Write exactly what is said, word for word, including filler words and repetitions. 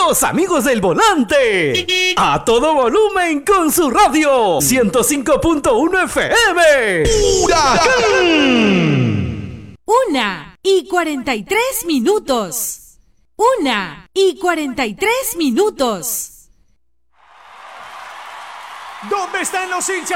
Los amigos del volante. A todo volumen con su radio. ciento cinco punto uno F M. ¡Huracán! Una y cuarenta y tres minutos. Una y cuarenta y tres minutos. ¿Dónde están los hinchas